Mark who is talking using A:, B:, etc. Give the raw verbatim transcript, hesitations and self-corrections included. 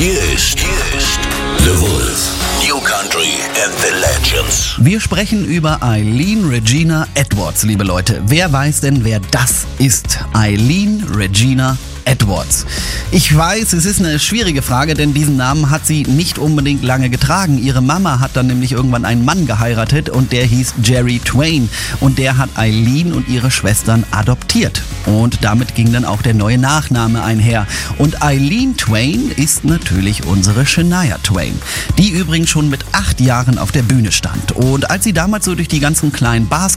A: Hier ist, hier ist The Wolf. New Country and the Legends.
B: Wir sprechen über Eileen Regina Edwards, liebe Leute. Wer weiß denn, wer das ist? Eileen Regina Edwards. Ich weiß, es ist eine schwierige Frage, denn diesen Namen hat sie nicht unbedingt lange getragen. Ihre Mama hat dann nämlich irgendwann einen Mann geheiratet und der hieß Jerry Twain. Und der hat Eileen und ihre Schwestern adoptiert. Und damit ging dann auch der neue Nachname einher. Und Eileen Twain ist natürlich unsere Shania Twain, die übrigens schon mit acht Jahren auf der Bühne stand. Und als sie damals so durch die ganzen kleinen Bars